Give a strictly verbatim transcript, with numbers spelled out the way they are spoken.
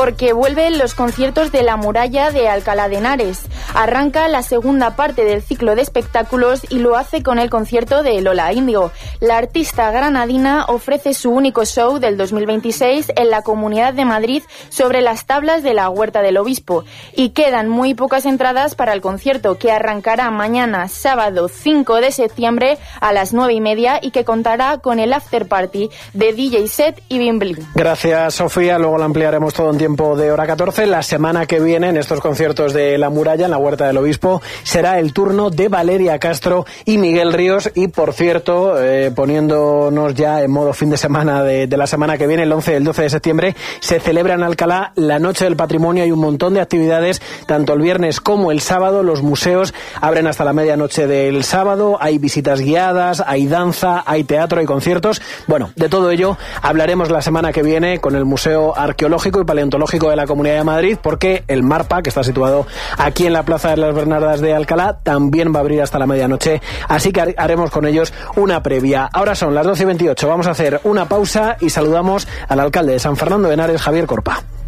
porque vuelven los conciertos de la Muralla de Alcalá de Henares. Arranca la segunda parte del ciclo de espectáculos y lo hace con el concierto de Lola Índigo. La artista granadina ofrece su único show del dos mil veintiséis en la Comunidad de Madrid sobre las tablas de la Huerta del Obispo. Y quedan muy pocas entradas para el concierto, que arrancará mañana sábado cinco de septiembre a las nueve y media y que contará con el after party de D J set y Bim Blim. Gracias, Sofía. Luego lo ampliaremos todo en tiempo de hora catorce. La semana que viene, en estos conciertos de La Muralla, en la Huerta del Obispo, será el turno de Valeria Castro y Miguel Ríos. Y, por cierto, eh, poniéndonos ya en modo fin de semana de, de la semana que viene, el once y el doce de septiembre, se celebra en Alcalá la Noche del Patrimonio. Hay un montón de actividades, tanto el viernes como el sábado. Los museos abren hasta la medianoche del sábado. Hay visitas guiadas, hay danza, hay teatro, hay conciertos. Bueno, de todo ello hablaremos la semana que viene con el Museo Arqueológico y Paleontológico de la Comunidad de Madrid, porque el MARPA, que está situado aquí en la Plaza de las Bernardas de Alcalá, también va a abrir hasta la medianoche, así que haremos con ellos una previa. Ahora son las doce y veintiocho, vamos a hacer una pausa y saludamos al alcalde de San Fernando de Henares, Javier Corpa.